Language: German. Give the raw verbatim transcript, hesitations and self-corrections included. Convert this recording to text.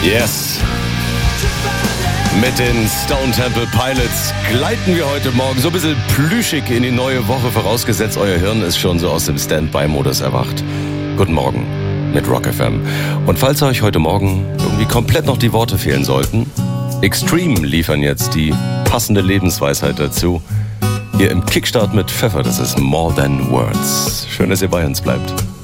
Yes. Mit den Stone Temple Pilots gleiten wir heute Morgen so ein bisschen plüschig in die neue Woche, vorausgesetzt euer Hirn ist schon so aus dem Standby-Modus erwacht. Guten Morgen mit Rock F M. Und falls euch heute Morgen irgendwie komplett noch die Worte fehlen sollten, Extreme liefern jetzt die passende Lebensweisheit dazu. Hier im Kickstart mit Pfeffer, das ist More Than Words. Schön, dass ihr bei uns bleibt.